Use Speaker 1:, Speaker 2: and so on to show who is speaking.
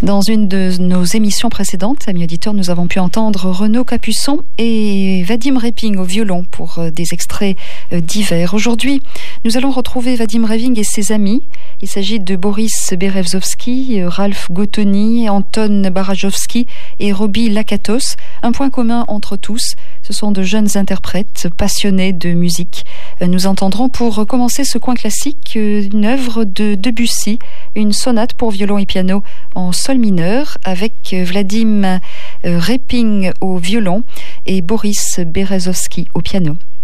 Speaker 1: Dans une de nos émissions précédentes, amis auditeurs, nous avons pu entendre Renaud Capuçon et Vadim Reping au violon pour des extraits divers. Aujourd'hui, nous allons retrouver Vadim Reping et ses amis. Il s'agit de Boris Berezovsky, Ralph Gotoni, Anton Barajowski et Roby Lakatos. Un point commun entre tous, ce sont de jeunes interprètes passionnés de musique. Nous entendrons pour commencer ce coin classique une œuvre de Debussy, une sonate pour violon et piano en sol mineur avec Vadim Reping au violon et Boris Berezovsky au piano.